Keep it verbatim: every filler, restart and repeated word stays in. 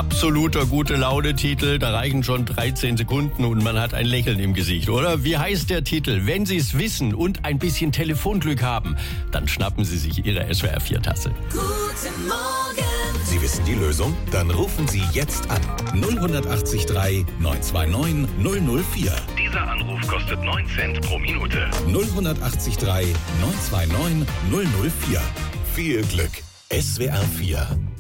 absoluter Gute-Laune-Titel. Da reichen schon dreizehn Sekunden und man hat ein Lächeln im Gesicht, oder? Wie heißt der Titel? Wenn Sie es wissen und ein bisschen Telefonglück haben, dann schnappen Sie sich Ihre S W R vier Tasse. Guten Morgen! Sie wissen die Lösung? Dann rufen Sie jetzt an. null acht drei neun zwei neun null null vier. Dieser Anruf kostet neun Cent pro Minute. null acht drei neun zwei neun null null vier. Viel Glück. S W R vier